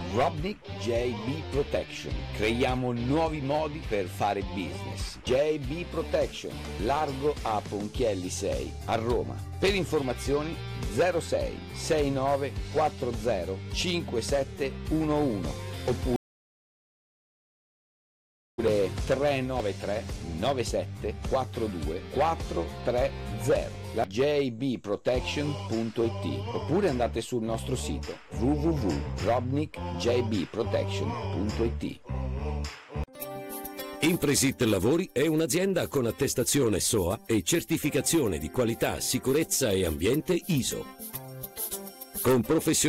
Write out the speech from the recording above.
Robnik JB Protection. Creiamo nuovi modi per fare business. JB Protection, largo a Ponchielli 6 a Roma. Per informazioni 06 69 40 5711 oppure 393 97 42 430, la jbprotection.it, oppure andate sul nostro sito www.robnikjbprotection.it. Impresit Lavori è un'azienda con attestazione SOA e certificazione di qualità, sicurezza e ambiente ISO. Con